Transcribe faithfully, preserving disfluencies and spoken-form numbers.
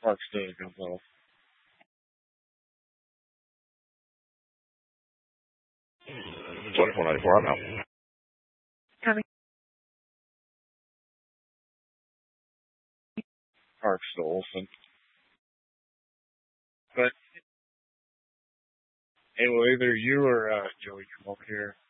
Park still comes off. twenty-four ninety-four, I'm out. Coming. Park still Olsen. But, hey, will either you or uh, Joey come over here?